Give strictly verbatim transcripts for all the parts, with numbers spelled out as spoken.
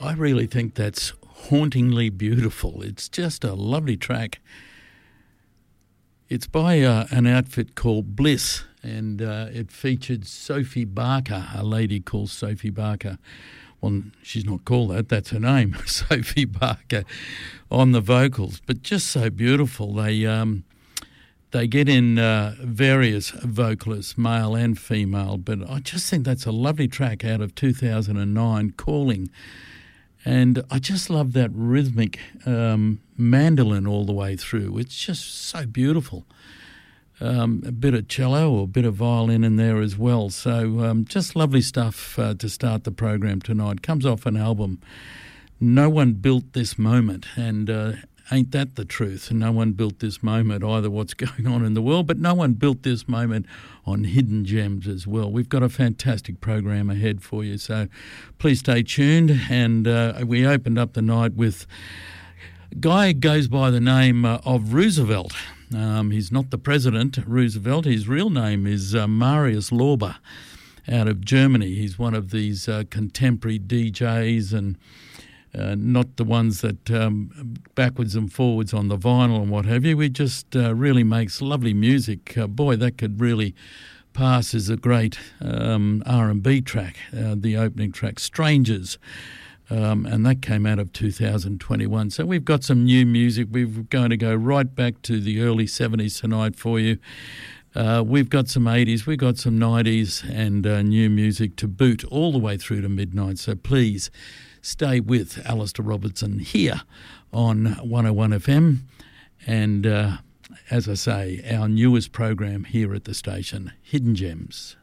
I really think that's hauntingly beautiful. It's just a lovely track. It's by uh, an outfit called Bliss, and uh, it featured Sophie Barker, a lady called Sophie Barker. Well, she's not called that, that's her name, Sophie Barker, on the vocals. But just so beautiful. They um, they get in uh, various vocalists, male and female, but I just think that's a lovely track out of two thousand nine, Calling. And I just love that rhythmic um, mandolin all the way through. It's just so beautiful. Um, a bit of cello or a bit of violin in there as well. So um, just lovely stuff uh, to start the program tonight. Comes off an album, No One Built This Moment. And uh, ain't that the truth? No one built this moment, either what's going on in the world, but no one built this moment on Hidden Gems as well. We've got a fantastic program ahead for you, so please stay tuned. And uh, we opened up the night with a guy who goes by the name uh, of Roosevelt. Um, he's not the president, Roosevelt. His real name is uh, Marius Lorber out of Germany. He's one of these uh, contemporary D Js and Uh, not the ones that um, backwards and forwards on the vinyl and what have you. He just uh, really makes lovely music. Uh, boy, that could really pass as a great um, R and B track, uh, the opening track, Strangers. Um, and that came out of two thousand twenty-one. So we've got some new music. We're going to go right back to the early seventies tonight for you. Uh, we've got some eighties, we've got some nineties and uh, new music to boot all the way through to midnight. So please stay with Alistair Robertson here on one oh one F M. And uh, as I say, our newest program here at the station, Hidden Gems.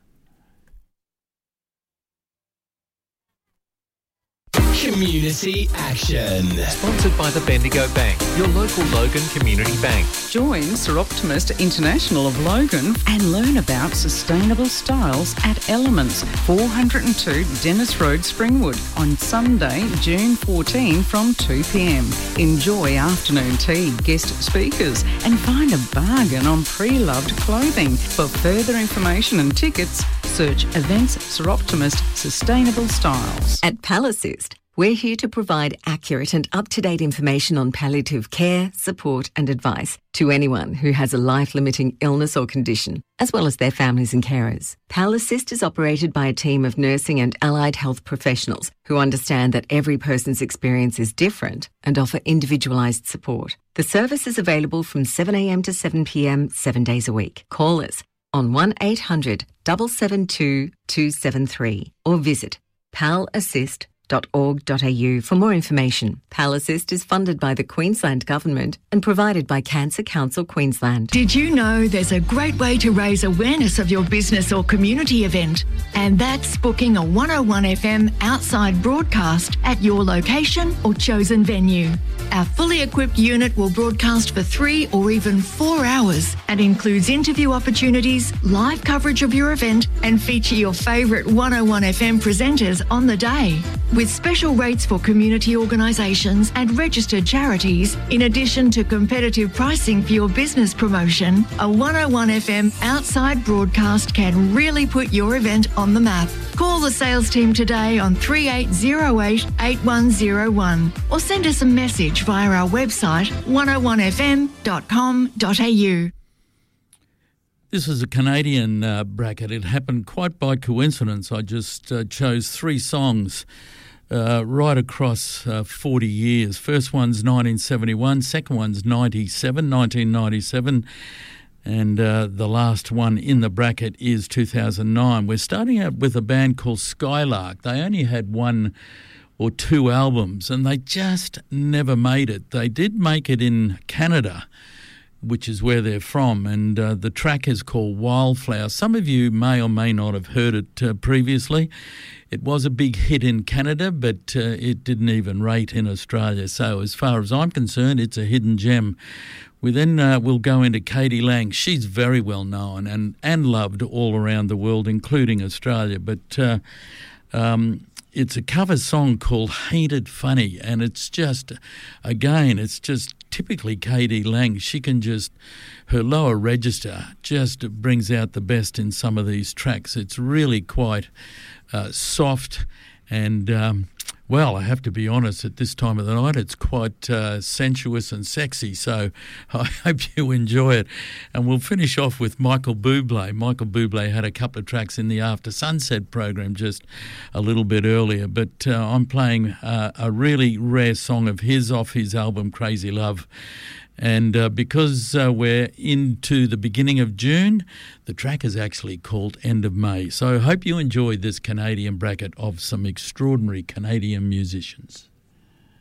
Community Action. Sponsored by the Bendigo Bank, your local Logan Community Bank. Join Sir Optimist International of Logan and learn about sustainable styles at Elements, four oh two Dennis Road, Springwood, on Sunday, June fourteenth from two p.m. Enjoy afternoon tea, guest speakers, and find a bargain on pre-loved clothing. For further information and tickets, search Events Sir Optimist Sustainable Styles. At Palassist, we're here to provide accurate and up-to-date information on palliative care, support and advice to anyone who has a life-limiting illness or condition, as well as their families and carers. Palassist is operated by a team of nursing and allied health professionals who understand that every person's experience is different and offer individualised support. The service is available from seven a.m. to seven p.m, seven days a week. Call us on one eight hundred, seven seven two, two seven three or visit palassist dot org dot a u for more information. Palassist is funded by the Queensland Government and provided by Cancer Council Queensland. Did you know there's a great way to raise awareness of your business or community event? And that's booking a one oh one F M outside broadcast at your location or chosen venue. Our fully equipped unit will broadcast for three or even four hours and includes interview opportunities, live coverage of your event, and feature your favourite one oh one F M presenters on the day. With special rates for community organisations and registered charities, in addition to competitive pricing for your business promotion, a one oh one F M outside broadcast can really put your event on the map. Call the sales team today on three eight zero eight, eight one zero one or send us a message via our website one oh one f m dot com dot a u. This is a Canadian uh, bracket. It happened quite by coincidence. I just uh, chose three songs uh, right across uh, forty years. First one's nineteen seventy-one, second one's ninety-seven, nineteen ninety-seven, and uh, the last one in the bracket is two thousand nine. We're starting out with a band called Skylark. They only had one or two albums, and they just never made it. They did make it in Canada, which is where they're from, and uh, the track is called Wildflower. Some of you may or may not have heard it uh, previously. It was a big hit in Canada, but uh, it didn't even rate in Australia. So as far as I'm concerned, it's a hidden gem. We then uh, will go into Katie Lang. She's very well known and, and loved all around the world, including Australia. But uh, um, it's a cover song called Ain't It Funny, and it's just, again, it's just typically Katie Lang. She can just, her lower register just brings out the best in some of these tracks. It's really quite uh, soft and um, Well, I have to be honest, at this time of the night, it's quite uh, sensuous and sexy, so I hope you enjoy it. And we'll finish off with Michael Bublé. Michael Bublé had a couple of tracks in the After Sunset program just a little bit earlier, but uh, I'm playing uh, a really rare song of his off his album Crazy Love. And uh, because uh, we're into the beginning of June, the track is actually called End of May. So I hope you enjoyed this Canadian bracket of some extraordinary Canadian musicians.